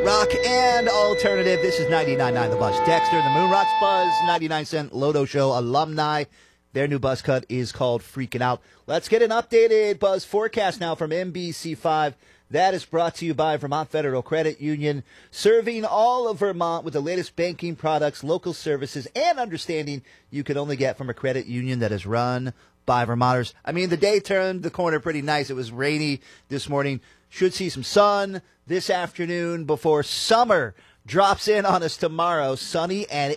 Rock and alternative. This is 99.9 The Buzz. Dexter and the Moon Rocks Buzz, 99-cent Loto Show alumni. Their new buzz cut is called Freaking Out. Let's get an updated buzz forecast now from NBC5. That is brought to you by Vermont Federal Credit Union, serving all of Vermont with the latest banking products, local services, and understanding you can only get from a credit union that is run by Vermonters. I mean, the day turned the corner pretty nice. It was rainy this morning. Should see some sun this afternoon before summer drops in on us tomorrow. Sunny and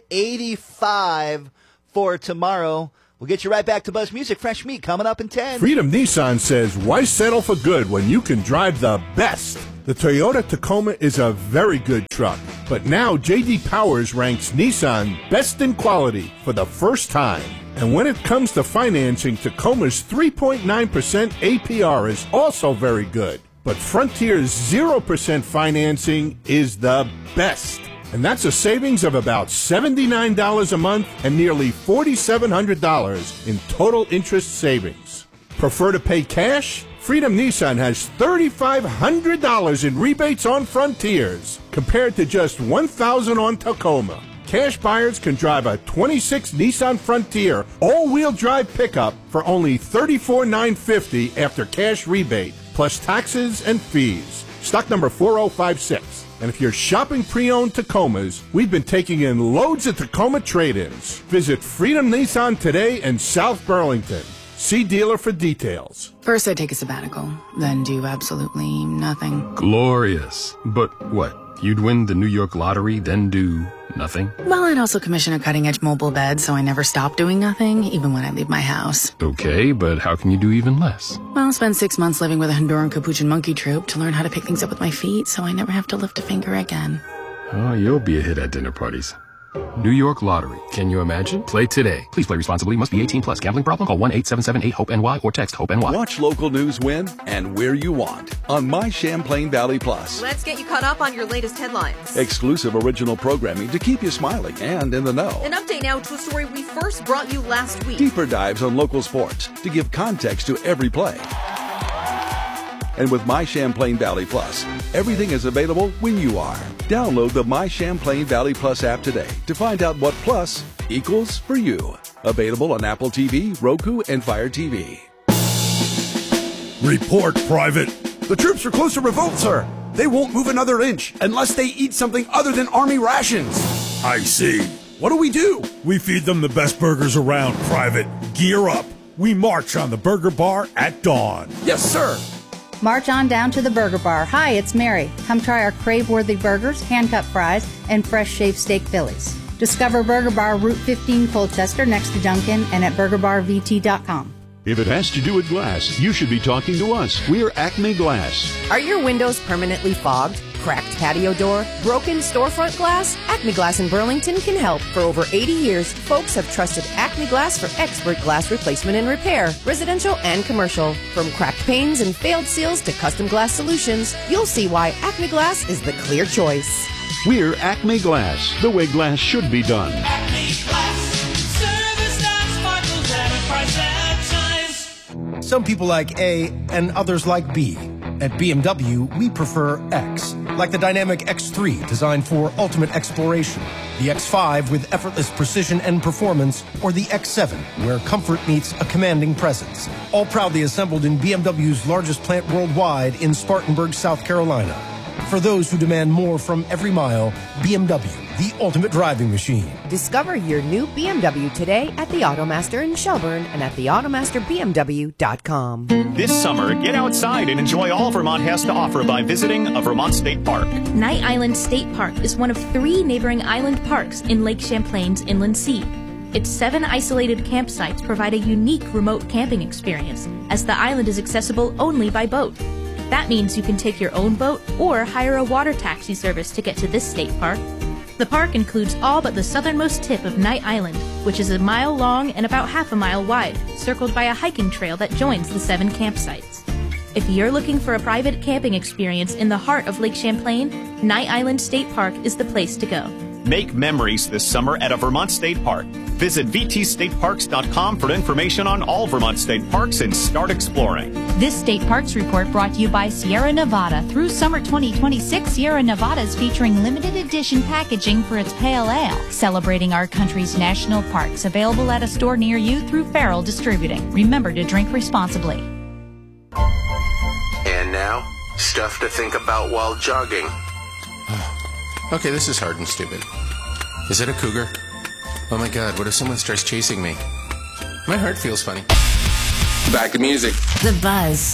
85 for tomorrow. We'll get you right back to Buzz Music. Fresh Meat coming up in 10. Freedom Nissan says, why settle for good when you can drive the best? The Toyota Tacoma is a very good truck, but now J.D. Powers ranks Nissan best in quality for the first time. And when it comes to financing, Tacoma's 3.9% APR is also very good. But Frontier's 0% financing is the best. And that's a savings of about $79 a month and nearly $4,700 in total interest savings. Prefer to pay cash? Freedom Nissan has $3,500 in rebates on Frontiers, compared to just $1,000 on Tacoma. Cash buyers can drive a 26 Nissan Frontier all-wheel drive pickup for only $34,950 after cash rebate, plus taxes and fees. Stock number 4056. And if you're shopping pre-owned Tacomas, we've been taking in loads of Tacoma trade-ins. Visit Freedom Nissan today in South Burlington. See dealer for details. First I take a sabbatical, then do absolutely nothing. Glorious. But what? You'd win the New York lottery, then do nothing? Well, I'd also commission a cutting-edge mobile bed, so I never stop doing nothing, even when I leave my house. Okay, but how can you do even less? Well, I'll spend 6 months living with a Honduran Capuchin monkey troupe to learn how to pick things up with my feet, so I never have to lift a finger again. Oh, you'll be a hit at dinner parties. New York Lottery. Can you imagine? Play today. Please play responsibly. Must be 18 plus. Gambling problem? Call 1-877-8-HOPE-NY or text HOPE-NY. Watch local news when and where you want on My Champlain Valley Plus. Let's get you caught up on your latest headlines. Exclusive original programming to keep you smiling and in the know. An update now to a story we first brought you last week. Deeper dives on local sports to give context to every play. And with My Champlain Valley Plus, everything is available when you are. Download the My Champlain Valley Plus app today to find out what Plus equals for you. Available on Apple TV, Roku, and Fire TV. Report, Private. The troops are close to revolt, sir. They won't move another inch unless they eat something other than Army rations. I see. What do? We feed them the best burgers around, Private. Gear up. We march on the Burger Bar at dawn. Yes, sir. March on down to the Burger Bar. Hi, it's Mary. Come try our crave-worthy burgers, hand-cut fries, and fresh shaved steak Phillies. Discover Burger Bar Route 15 Colchester next to Dunkin' and at burgerbarvt.com. If it has to do with glass, you should be talking to us. We're Acme Glass. Are your windows permanently fogged? Cracked patio door? Broken storefront glass? Acme Glass in Burlington can help. For over 80 years, folks have trusted Acme Glass for expert glass replacement and repair, residential and commercial. From cracked panes and failed seals to custom glass solutions, you'll see why Acme Glass is the clear choice. We're Acme Glass, the way glass should be done. Acme Glass, service that sparkles at a price that shines. Some people like A and others like B. At BMW, we prefer X, like the dynamic X3 designed for ultimate exploration, the X5 with effortless precision and performance, or the X7 where comfort meets a commanding presence. All proudly assembled in BMW's largest plant worldwide in Spartanburg, South Carolina. For those who demand more from every mile, BMW, the ultimate driving machine. Discover your new BMW today at the Automaster in Shelburne and at theautomasterbmw.com. This summer, get outside and enjoy all Vermont has to offer by visiting a Vermont State Park. Knight Island State Park is one of 3 neighboring island parks in Lake Champlain's inland sea. Its 7 isolated campsites provide a unique remote camping experience, as the island is accessible only by boat. That means you can take your own boat or hire a water taxi service to get to this state park. The park includes all but the southernmost tip of Knight Island, which is a mile long and about half a mile wide, circled by a hiking trail that joins the 7 campsites. If you're looking for a private camping experience in the heart of Lake Champlain, Knight Island State Park is the place to go. Make memories this summer at a Vermont state park. Visit vtstateparks.com for information on all Vermont state parks and start exploring. This State Parks Report brought to you by Sierra Nevada. Through summer 2026, Sierra Nevada is featuring limited edition packaging for its pale ale, celebrating our country's national parks. Available at a store near you through Farrell Distributing. Remember to drink responsibly. And now, stuff to think about while jogging. Okay, this is hard and stupid. Is it a cougar? Oh my god, what if someone starts chasing me? My heart feels funny. Back to music. The Buzz.